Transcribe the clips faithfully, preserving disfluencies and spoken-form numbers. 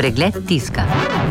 Pregled tiska.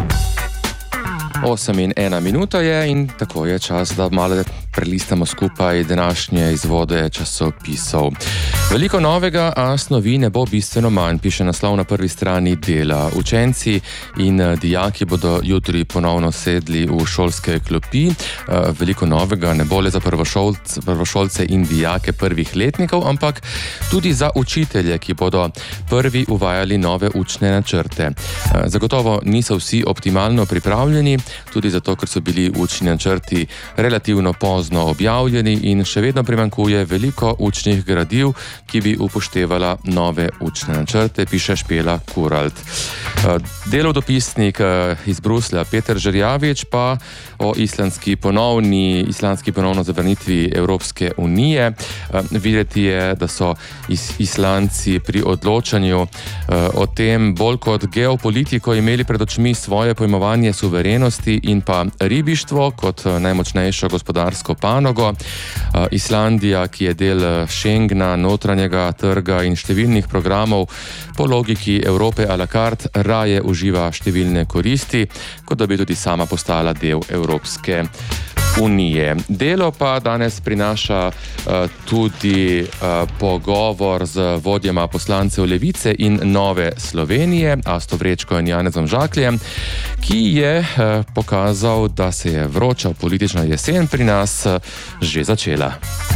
Osem in ena minuta je in tako je čas, da malo prelistamo skupaj današnje izvode časopisov. Veliko novega, a snovi ne bo bistveno manj, piše naslov na prvi strani Dela. Učenci in dijaki bodo jutri ponovno sedli v šolske klopi. Veliko novega ne bo le za prvošolce, prvošolce in dijake prvih letnikov, ampak tudi za učitelje, ki bodo prvi uvajali nove učne načrte. Zagotovo niso vsi optimalno pripravljeni, tudi zato, ker so bili učni načrti relativno pozno objavljeni in še vedno primanjkuje veliko učnih gradiv, ki bi upoštevala nove učne načrte, piše Špela Kuralt. Delov dopisnik iz Bruslja Peter Žerjavič pa o islandski ponovni, islandski ponovno zavrnitvi Evropske unije. Videti je, da so is, Islandci pri odločanju o tem bolj kot geopolitiko imeli pred očmi svoje pojmovanje suverenosti in pa ribištvo kot najmočnejšo gospodarsko panogo. Islandija, ki je del Schengna, notranjega trga in številnih programov, po logiki Evrope a la carte raje uživa številne koristi, kot da bi tudi sama postala del Evropske unije. Delo pa danes prinaša uh, tudi uh, pogovor z vodjema poslancev Levice in Nove Slovenije, Asto Vrečko in Janezom Žakljem, ki je uh, pokazal, da se je vroča politična jesen pri nas uh, že začela.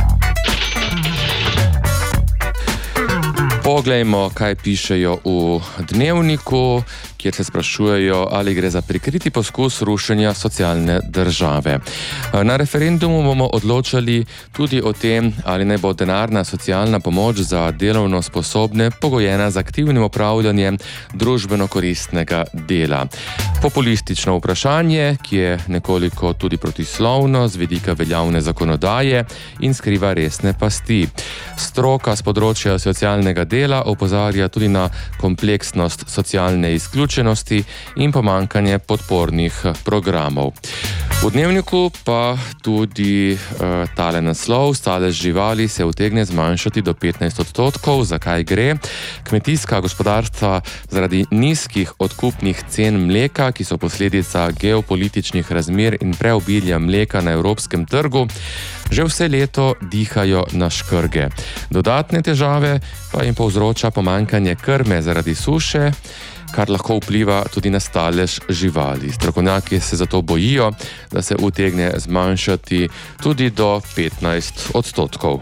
Poglejmo, kaj pišejo v Dnevniku, kjer se sprašujejo, ali gre za prikriti poskus rušenja socialne države. Na referendumu bomo odločali tudi o tem, ali naj bo denarna socialna pomoč za delovno sposobne pogojena z aktivnim opravljanjem družbeno koristnega dela. Populistično vprašanje, ki je nekoliko tudi protislovno z vidika veljavne zakonodaje in skriva resne pasti. Stroka s področja socialnega dela opozarja tudi na kompleksnost socialne izključenosti in pomanjkanje podpornih programov. V Dnevniku pa tudi uh, tale naslov: stalež živali se utegne zmanjšati do petnajst odstotkov. Zakaj gre? Kmetijska gospodarstva zaradi nizkih odkupnih cen mleka, ki so posledica geopolitičnih razmer in preobilja mleka na evropskem trgu, že vse leto dihajo na škrge. Dodatne težave pa jim povzroča pomanjkanje krme zaradi suše, kar lahko vpliva tudi na stalež živali. Strokovnjaki se zato bojijo, da se utegne zmanjšati tudi do petnajst odstotkov.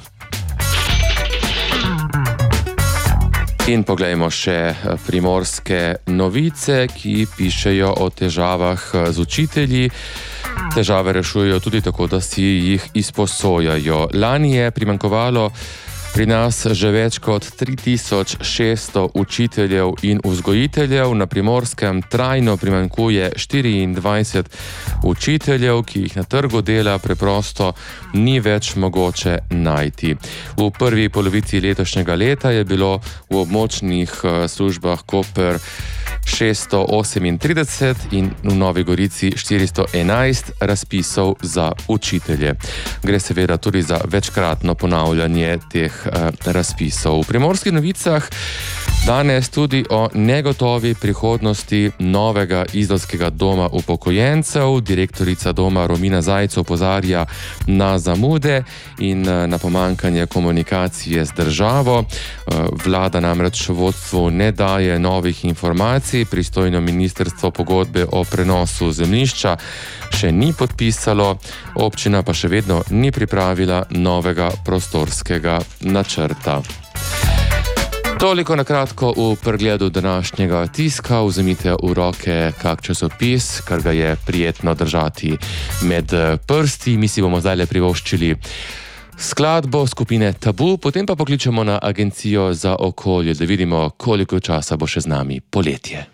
In poglejmo še Primorske novice, ki pišejo o težavah z učitelji. Težave rešujejo tudi tako, da si jih izposojajo. Lani je primanjkovalo pri nas že več kot tri tisoč šeststo učiteljev in vzgojiteljev. Na Primorskem trajno primanjkuje štiriindvajset učiteljev, ki jih na trgu dela preprosto ni več mogoče najti. V prvi polovici letošnjega leta je bilo v območnih službah Koper šeststo osemintrideset in v Novi Gorici štiristo enajst razpisov za učitelje. Gre seveda tudi za večkratno ponavljanje teh eh, razpisov. V Primorskih novicah danes tudi o negotovi prihodnosti novega izolskega doma upokojencev. Direktorica doma Romina Zajc opozarja na zamude in na pomanjkanje komunikacije z državo. Vlada namreč vodstvu ne daje novih informacij, pristojno ministrstvo pogodbe o prenosu zemljišča še ni podpisalo, občina pa še vedno ni pripravila novega prostorskega načrta. Toliko na kratko v pregledu današnjega tiska. Vzemite v roke kak časopis, kar ga je prijetno držati med prsti. Mi si bomo zdaj privoščili skladbo skupine Tabu, potem pa pokličemo na Agencijo za okolje, da vidimo, koliko časa bo še z nami poletje.